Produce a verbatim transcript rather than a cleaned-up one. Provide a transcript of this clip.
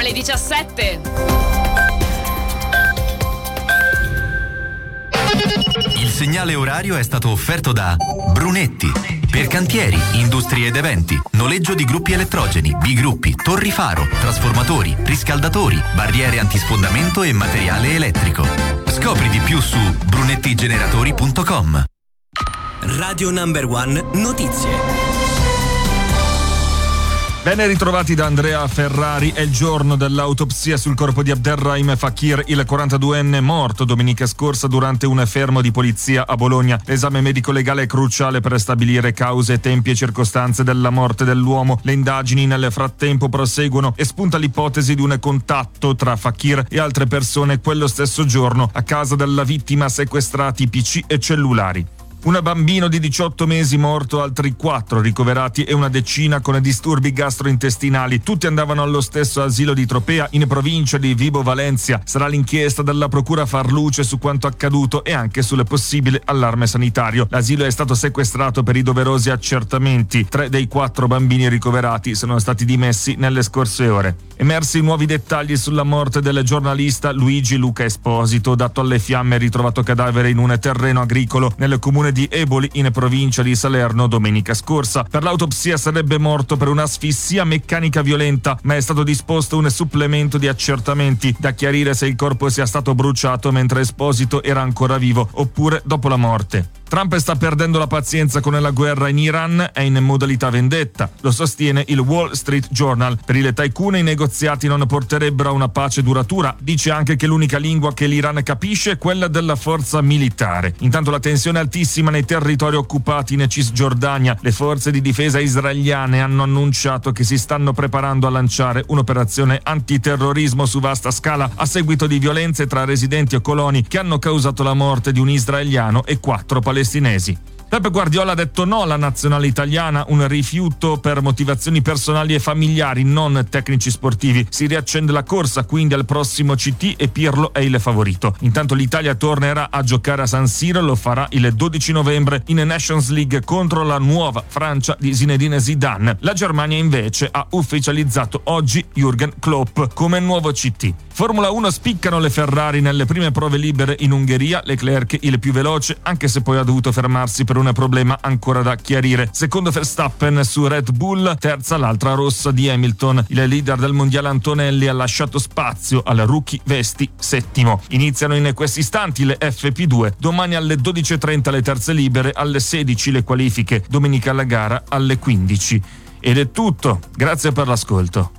alle diciassette. Il segnale orario è stato offerto da Brunetti. Per cantieri, industrie ed eventi, noleggio di gruppi elettrogeni, bigruppi, torri faro, trasformatori, riscaldatori, barriere antisfondamento e materiale elettrico. Scopri di più su brunettigeneratori punto com. Radio Number One Notizie. Ben ritrovati da Andrea Ferrari. È il giorno dell'autopsia sul corpo di Abderrahim Fakir, il quarantaduenne morto domenica scorsa durante un fermo di polizia a Bologna. L'esame medico legale è cruciale per stabilire cause, tempi e circostanze della morte dell'uomo. Le indagini nel frattempo proseguono e spunta l'ipotesi di un contatto tra Fakir e altre persone quello stesso giorno a casa della vittima, sequestrati P C e cellulari. Un bambino di diciotto mesi morto, altri quattro ricoverati e una decina con disturbi gastrointestinali. Tutti andavano allo stesso asilo di Tropea in provincia di Vibo Valentia. Sarà l'inchiesta della procura a far luce su quanto accaduto e anche sul possibile allarme sanitario. L'asilo è stato sequestrato per i doverosi accertamenti. Tre dei quattro bambini ricoverati sono stati dimessi nelle scorse ore. Emersi nuovi dettagli sulla morte del giornalista Luigi Luca Esposito, dato alle fiamme e ritrovato cadavere in un terreno agricolo nel comune di Eboli in provincia di Salerno domenica scorsa. Per l'autopsia sarebbe morto per un'asfissia meccanica violenta, ma è stato disposto un supplemento di accertamenti da chiarire se il corpo sia stato bruciato mentre Esposito era ancora vivo oppure dopo la morte. Trump sta perdendo la pazienza con la guerra in Iran, è in modalità vendetta. Lo sostiene il Wall Street Journal. Per il tycoon i negoziati non porterebbero a una pace duratura. Dice anche che l'unica lingua che l'Iran capisce è quella della forza militare. Intanto la tensione è altissima nei territori occupati in Cisgiordania. Le forze di difesa israeliane hanno annunciato che si stanno preparando a lanciare un'operazione antiterrorismo su vasta scala a seguito di violenze tra residenti e coloni che hanno causato la morte di un israeliano e quattro palestinesi. Pep Guardiola ha detto no alla nazionale italiana, un rifiuto per motivazioni personali e familiari, non tecnici sportivi. Si riaccende la corsa quindi al prossimo C T e Pirlo è il favorito. Intanto l'Italia tornerà a giocare a San Siro, lo farà il dodici novembre in Nations League contro la nuova Francia di Zinedine Zidane. La Germania invece ha ufficializzato oggi Jürgen Klopp come nuovo C T. Formula uno, spiccano le Ferrari nelle prime prove libere in Ungheria, Leclerc il più veloce, anche se poi ha dovuto fermarsi per un problema ancora da chiarire. Secondo Verstappen su Red Bull, terza l'altra rossa di Hamilton. Il leader del mondiale Antonelli ha lasciato spazio al rookie Vesti, settimo. Iniziano in questi istanti le F P due, domani alle dodici e trenta le terze libere, alle sedici le qualifiche, domenica la gara alle quindici. Ed è tutto, grazie per l'ascolto.